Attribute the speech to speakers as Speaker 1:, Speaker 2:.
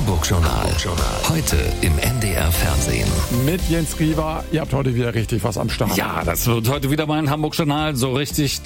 Speaker 1: Hamburg-Journal. Heute im NDR Fernsehen.
Speaker 2: Mit Jens Riewer. Ihr habt heute wieder richtig was am Start.
Speaker 3: Ja, das wird heute wieder mal ein Hamburg-Journal so richtig